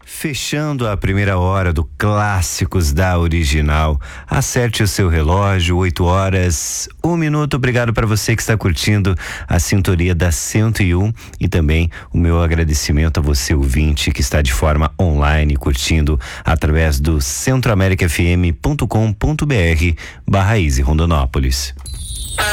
Fechando a primeira hora do Clássicos da Original. Acerte o seu relógio, 8 horas, 1 minuto. Obrigado para você que está curtindo a sintonia da 101 e também o meu agradecimento a você, ouvinte, que está de forma online curtindo através do centroamericafm.com.br/Easy Rondonópolis.